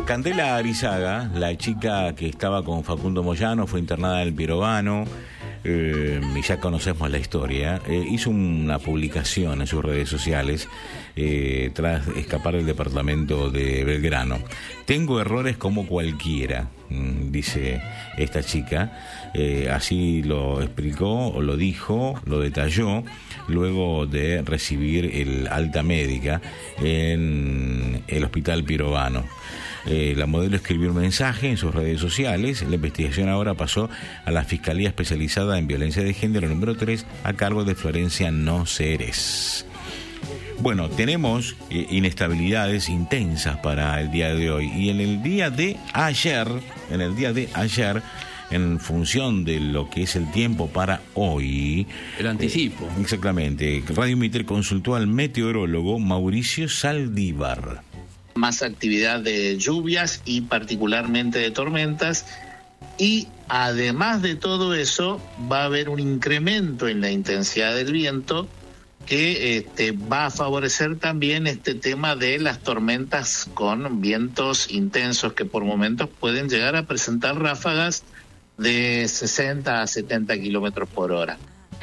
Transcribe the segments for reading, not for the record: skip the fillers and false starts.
Candela Arizaga, la chica que estaba con Facundo Moyano, fue internada en el Pirovano, y ya conocemos la historia, hizo una publicación en sus redes sociales tras escapar del departamento de Belgrano. Tengo errores como cualquiera, dice esta chica, así lo explicó, o lo dijo, lo detalló, luego de recibir el alta médica en el Hospital Pirovano. La modelo escribió un mensaje en sus redes sociales. La investigación ahora pasó a la Fiscalía Especializada en Violencia de Género número 3 a cargo de Florencia Noceres. Bueno, tenemos inestabilidades intensas para el día de hoy, y en el día de ayer, en función de lo que es el tiempo para hoy, el anticipo. Exactamente. Radio Mitre consultó al meteorólogo Mauricio Saldívar. Más actividad de lluvias y particularmente de tormentas, y además de todo eso va a haber un incremento en la intensidad del viento que va a favorecer también este tema de las tormentas con vientos intensos que por momentos pueden llegar a presentar ráfagas de 60 a 70 kilómetros por hora.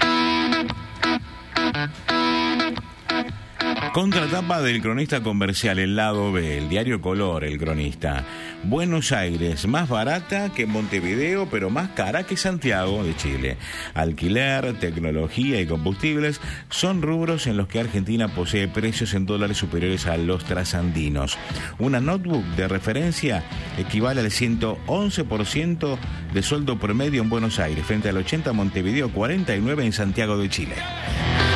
Contratapa del Cronista Comercial, el lado B, el diario Color, el Cronista. Buenos Aires, más barata que Montevideo, pero más cara que Santiago de Chile. Alquiler, tecnología y combustibles son rubros en los que Argentina posee precios en dólares superiores a los trasandinos. Una notebook de referencia equivale al 111% de sueldo promedio en Buenos Aires, frente al 80% en Montevideo, 49% en Santiago de Chile.